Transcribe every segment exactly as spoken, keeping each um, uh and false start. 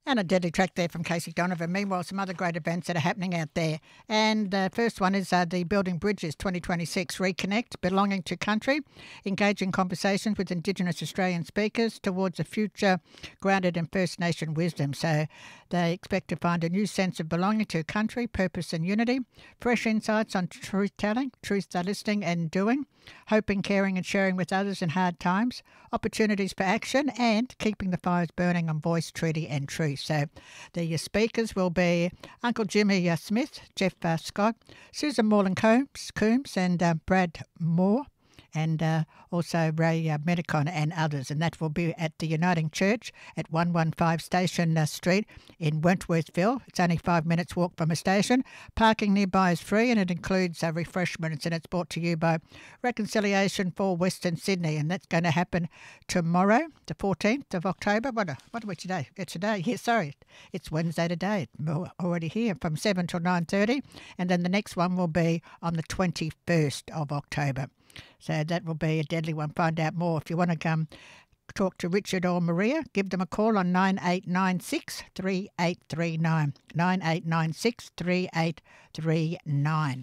And a deadly track there from Casey Donovan. Meanwhile, some other great events that are happening out there. And the first one is uh, the Building Bridges twenty twenty-six Reconnect, Belonging to Country, engaging conversations with Indigenous Australian speakers towards a future grounded in First Nation wisdom. So they expect to find a new sense of belonging to country, purpose and unity, fresh insights on truth-telling, truth-listening and doing, hoping, caring and sharing with others in hard times, opportunities for action and keeping the fires burning on voice, treaty and truth. So the speakers will be Uncle Jimmy uh, Smith, Jeff uh, Scott, Susan Morland Coombs, Coombs and uh, Brad Moore, and uh, also Ray uh, Medicon and others. And that will be at the Uniting Church at one fifteen Station uh, Street in Wentworthville. It's only five minutes walk from a station. Parking nearby is free and it includes uh, refreshments, and it's brought to you by Reconciliation for Western Sydney. And that's going to happen tomorrow, the fourteenth of October. What, what are we today? It's today. Yeah, sorry. It's Wednesday today. We're already here from seven till nine thirty. And then the next one will be on the twenty-first of October. So that will be a deadly one. Find out more. If you want to come talk to Richard or Maria, give them a call on nine eight nine six, three eight three nine. nine eight nine six, three eight three nine.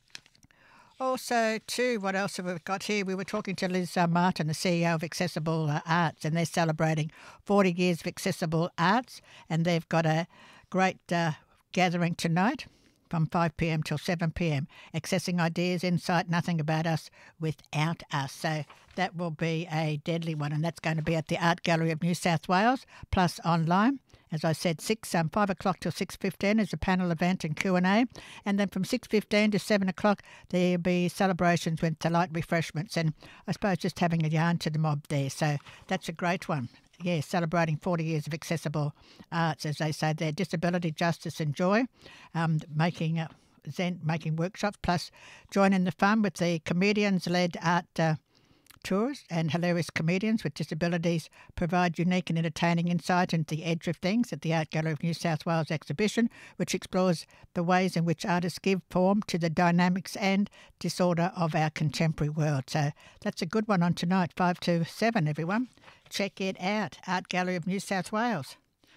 Also, too, what else have we got here? We were talking to Liz uh, Martin, the C E O of Accessible uh, Arts, and they're celebrating forty years of accessible arts, and they've got a great uh, gathering tonight from five p.m. till seven p.m, accessing ideas, insight, nothing about us without us. So that will be a deadly one, and that's going to be at the Art Gallery of New South Wales, plus online. As I said, six, um, five o'clock till six fifteen is a panel event and Q and A, and then from six fifteen to seven o'clock there'll be celebrations with light refreshments, and I suppose just having a yarn to the mob there. So that's a great one. Yeah, celebrating forty years of accessible arts, as they say there, disability, justice and joy, um, making uh, Zen, making workshops, plus joining the fun with the comedians-led art uh, tours, and hilarious comedians with disabilities provide unique and entertaining insight into the edge of things at the Art Gallery of New South Wales exhibition, which explores the ways in which artists give form to the dynamics and disorder of our contemporary world. So that's a good one on tonight, five to seven, everyone. Check it out, Art Gallery of New South Wales.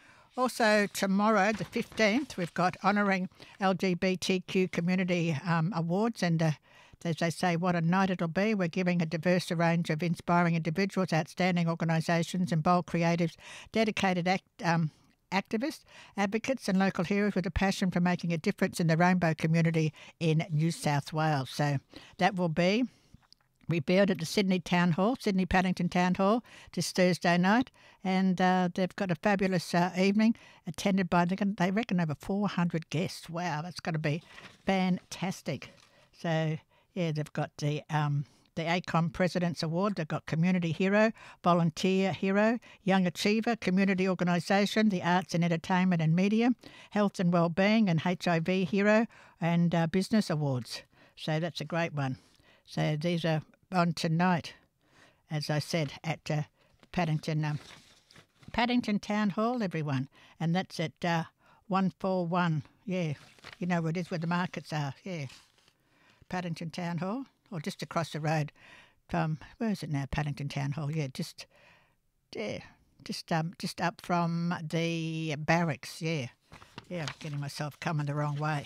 Also tomorrow, the fifteenth, we've got Honouring L G B T Q Community um, Awards, and uh, as they say, what a night it'll be. We're giving a diverse range of inspiring individuals, outstanding organisations and bold creatives, dedicated act, um, activists, advocates and local heroes with a passion for making a difference in the rainbow community in New South Wales. So that will be revealed at the Sydney Town Hall, Sydney Paddington Town Hall, this Thursday night, and uh, they've got a fabulous uh, evening attended by, they reckon, over four hundred guests. Wow, that's going to be fantastic. So, yeah, they've got the um, the A C O M President's Award, they've got Community Hero, Volunteer Hero, Young Achiever, Community Organisation, the Arts and Entertainment and Media, Health and Wellbeing and H I V Hero, and uh, Business Awards. So that's a great one. So these are on tonight, as I said, at uh, Paddington um, Paddington Town Hall, everyone. And that's at uh, one forty-one, yeah, you know where it is, where the markets are, yeah. Paddington Town Hall, or just across the road from, where is it now, Paddington Town Hall, yeah, just, yeah, just, um, just up from the barracks, yeah. Yeah, I'm getting myself coming the wrong way.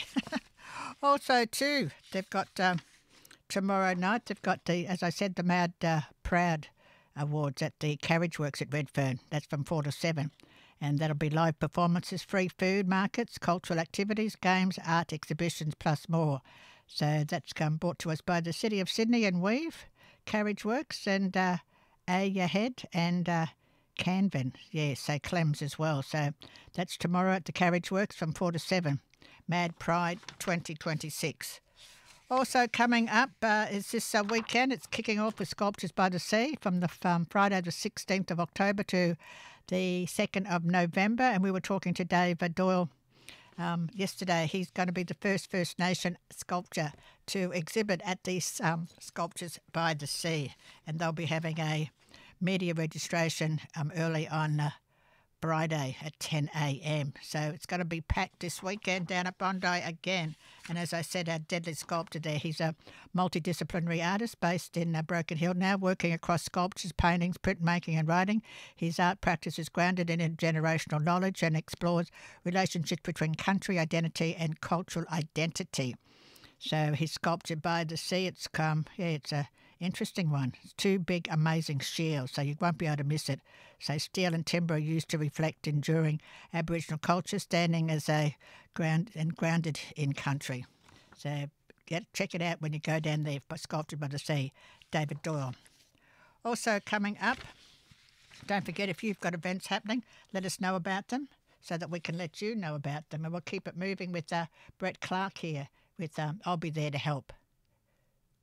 Also, too, they've got... Um, Tomorrow night, they've got, the, as I said, the Mad uh, Proud Awards at the Carriage Works at Redfern. That's from four to seven. And that'll be live performances, free food markets, cultural activities, games, art exhibitions, plus more. So that's um, brought to us by the City of Sydney and Weave, Carriage Works, and uh, Ahead and uh, Canvan. Yeah, so Clems as well. So that's tomorrow at the Carriage Works from four to seven. Mad Pride twenty twenty-six. Also coming up uh, is this uh, weekend. It's kicking off with Sculptures by the Sea from the um, Friday the sixteenth of October to the second of November. And we were talking to Dave Doyle um, yesterday. He's going to be the first First Nation sculptor to exhibit at these um, Sculptures by the Sea. And they'll be having a media registration um, early on uh, Friday at ten a m. So it's going to be packed this weekend down at Bondi again. And as I said, our deadly sculptor there, he's a multidisciplinary artist based in uh, Broken Hill now, working across sculptures, paintings, printmaking and writing. His art practice is grounded in intergenerational knowledge and explores relationships between country identity and cultural identity. So he's sculptured by the sea. It's come, yeah, it's a interesting one. It's two big, amazing shields, so you won't be able to miss it. So steel and timber are used to reflect enduring Aboriginal culture, standing as a ground and grounded in country. So get check it out when you go down there. Sculptured by the Sea, David Doyle. Also coming up, don't forget, if you've got events happening, let us know about them so that we can let you know about them, and we'll keep it moving with uh, Brett Clark here. With um, I'll be there to help.